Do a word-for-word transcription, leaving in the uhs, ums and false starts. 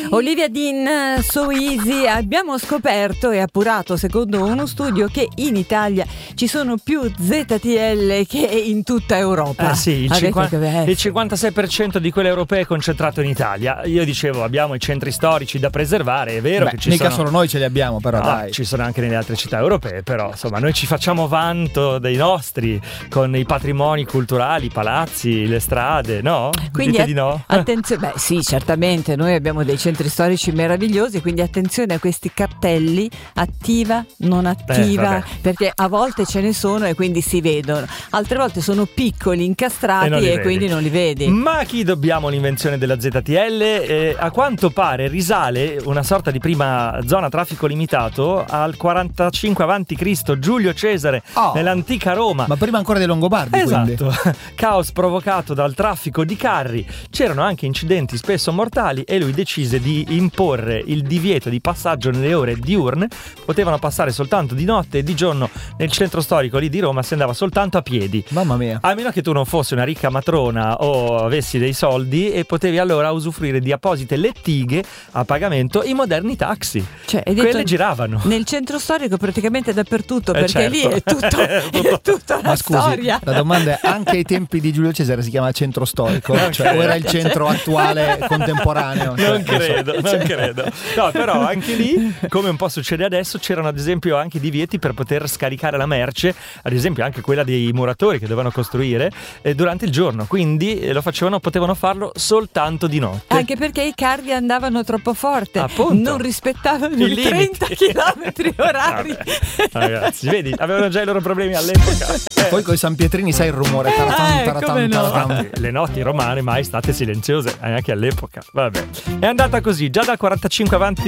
Olivia Dean, So Easy. Abbiamo scoperto e appurato, secondo uno studio, che in Italia ci sono più Z T L che in tutta Europa. Eh sì, il, Ah, cinquanta, detto, il cinquantasei per cento di quelle europee è concentrato in Italia. Io dicevo, abbiamo i centri storici da preservare, è vero. Beh, che ci mica sono... solo noi ce li abbiamo, però no, dai. ci sono anche nelle altre città europee, però insomma noi ci facciamo vanto dei nostri, con i patrimoni culturali, i palazzi, le strade, no? Quindi Dite a- di no? attenzione, beh sì, certamente noi abbiamo dei centri storici meravigliosi, quindi attenzione a questi cartelli: attiva, non attiva, Eh, perché a volte ce ne sono e quindi si vedono, altre volte sono piccoli, incastrati E non li e vedi. quindi non li vedi. Ma a chi dobbiamo l'invenzione della Z T L? Eh, a quanto pare risale una sorta di prima zona a traffico limitato al quarantacinque avanti Cristo Giulio Cesare, Oh. nell'antica Roma. Ma prima ancora dei Longobardi, quindi. Esatto, caos provocato dal traffico di carri, c'erano anche incidenti spesso mortali e lui decise di imporre il divieto di passaggio nelle ore diurne. Potevano passare soltanto di notte e di giorno nel centro storico lì di Roma, si andava soltanto a piedi. Mamma mia. A meno che tu non fossi una ricca matrona o avessi dei soldi, e potevi allora usufruire di apposite lettighe a pagamento, i moderni taxi. Cioè, hai Quelle detto, giravano. nel centro storico praticamente dappertutto, Eh, perché certo. lì è tutto, è tutta una Ma scusi, storia. la domanda è: anche ai tempi di Giulio Cesare si chiama centro storico? Non Cioè, o credo. era il centro attuale contemporaneo? Cioè, Non so. credo, non credo. No, però anche lì, come un po' succede adesso, c'erano ad esempio anche divieti per poter scaricare la merce, ad esempio anche quella dei muratori che dovevano costruire, eh, durante il giorno. Quindi eh, lo facevano, potevano farlo soltanto di notte. Anche perché i carri andavano troppo forte, Appunto. non rispettavano I i limiti. trenta chilometri orari. Vabbè, ragazzi, vedi, avevano già i loro problemi all'epoca. Eh, Poi con i San Pietrini sai il rumore. Taratan, Eh, taratan, come no. taratan. infatti, le notti romane mai state silenziose, anche all'epoca. Vabbè, è andata così, già dal quarantacinque avanti